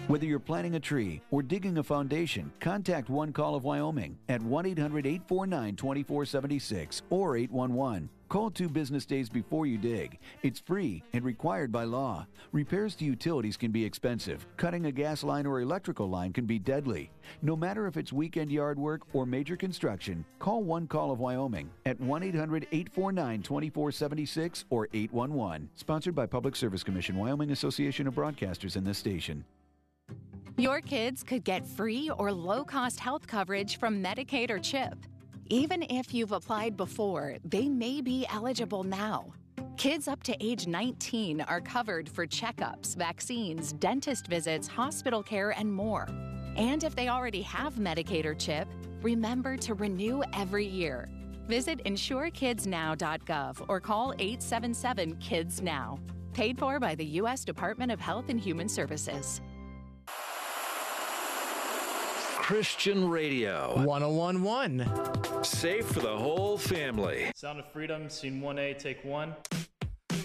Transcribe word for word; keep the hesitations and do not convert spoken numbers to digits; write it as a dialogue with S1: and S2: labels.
S1: Whether you're planting a tree or digging a foundation, contact One Call of Wyoming at one eight hundred, eight four nine, two four seven six or eight one one. Call two business days before you dig. It's free and required by law. Repairs to utilities can be expensive. Cutting a gas line or electrical line can be deadly. No matter if it's weekend yard work or major construction, call One Call of Wyoming at one eight hundred, eight four nine, two four seven six or eight one one. Sponsored by Public Service Commission, Wyoming Association of Broadcasters, and this station.
S2: Your kids could get free or low-cost health coverage from Medicaid or CHIP. Even if you've applied before, they may be eligible now. Kids up to age nineteen are covered for checkups, vaccines, dentist visits, hospital care, and more. And if they already have Medicaid or CHIP, remember to renew every year. Visit insure kids now dot gov or call eight seven seven, KIDS NOW. Paid for by the U S Department of Health and Human Services.
S3: Christian Radio.
S4: one oh one point one.
S3: Safe for the whole family.
S5: Sound of Freedom, Scene one A, take one.